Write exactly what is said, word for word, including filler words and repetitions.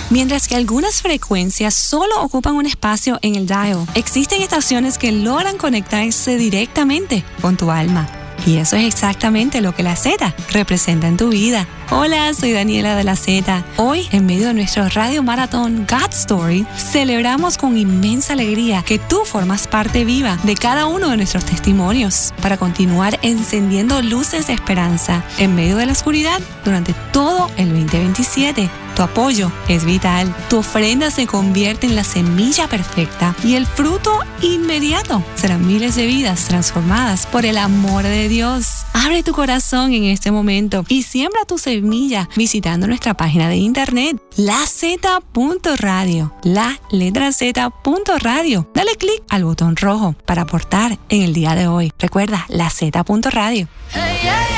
Mientras que algunas frecuencias solo ocupan un espacio en el dial, existen estaciones que logran conectarse directamente con tu alma. Y eso es exactamente lo que la Z representa en tu vida. Hola, soy Daniela de la Z. Hoy, en medio de nuestro Radio Maratón God Story, celebramos con inmensa alegría que tú formas parte viva de cada uno de nuestros testimonios para continuar encendiendo luces de esperanza en medio de la oscuridad durante todo el veinte veintisiete. Tu apoyo es vital. Tu ofrenda se convierte en la semilla perfecta y el fruto inmediato serán miles de vidas transformadas por el amor de Dios. Abre tu corazón en este momento y siembra tu semilla visitando nuestra página de internet la zeta punto radio, la letra Z punto radio. Dale clic al botón rojo para aportar en el día de hoy. Recuerda, la zeta punto radio. Hey, yeah, yeah.